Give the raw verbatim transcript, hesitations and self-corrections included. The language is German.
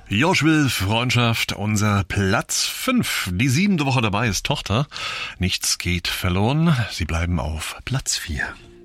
Josh Will, Freundschaft, unser Platz fünf. Die siebente Woche dabei ist Tochter. Nichts geht verloren. Sie bleiben auf Platz vier.